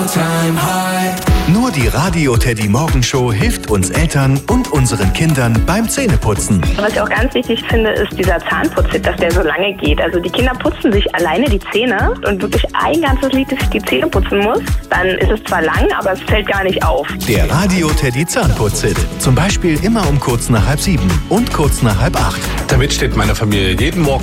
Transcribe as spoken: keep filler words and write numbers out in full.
Nur die Radio Teddy Morgenshow hilft uns Eltern und unseren Kindern beim Zähneputzen. Was ich auch ganz wichtig finde, ist dieser Zahnputztipp, dass der so lange geht. Also die Kinder putzen sich alleine die Zähne und wirklich ein ganzes Lied die Zähne putzen muss. Dann ist es zwar lang, aber es fällt gar nicht auf. Der Radio Teddy Zahnputzhit. Zum Beispiel immer um kurz nach halb sieben und kurz nach halb acht. Damit steht meine Familie jeden Morgen